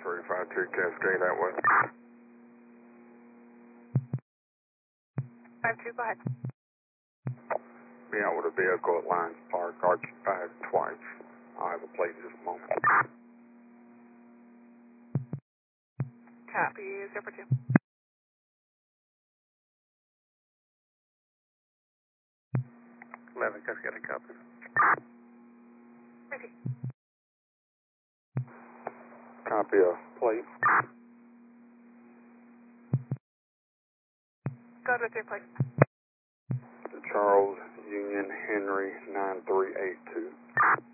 352 Cascade that way. 52, go ahead. Be out with a vehicle at Lions Park, arch back twice. I'll have a plate in just a moment. Copy, 042. Cascade copy. Repeat. Copy a plate. Go ahead with your plate. Charles Union Henry 9382.